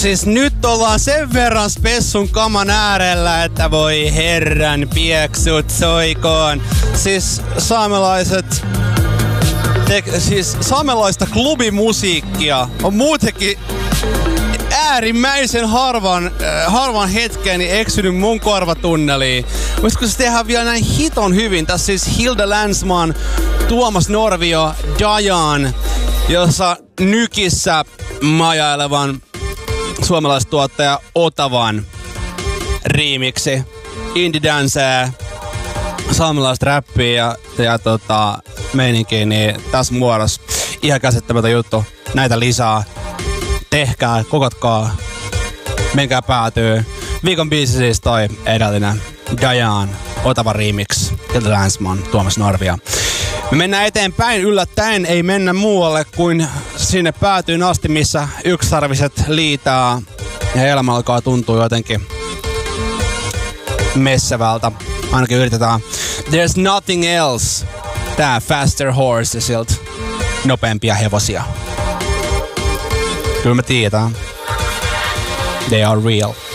Siis nyt ollaan sen verran spessun kaman äärellä, että voi herran pieksut soikoon. Siis saamelaista klubimusiikkia on muutenkin äärimmäisen harvan hetkeni eksynyt mun korvatunneliin. Voisiko se tehdä vielä näin hiton hyvin? Tässä siis Hilda Länsman, Tuomas Norvio, Dajan, jossa Nykissä majailevan suomalaistuottaja Otavan remixi. Indie dancea, saamelaista räppiä ja meininkiä, niin tässä muodossa ihan käsittämätön juttu. Näitä lisää. Tehkää, kokotkaa, menkää päätyy. Viikon biisi siis toi edellinen. Dajan, Otava remix, Hilda Länsman, Tuomas Norvio. Me mennään eteenpäin yllättäen, ei mennä muualle kuin sinne päätyyn asti, missä yksisarviset liitää ja elämä alkaa tuntua jotenkin messävältä. Ainakin yritetään. There's Nothing Else. Tää Faster Horsesilta. Nopeampia hevosia. Kyllä me tiedetään. They are real.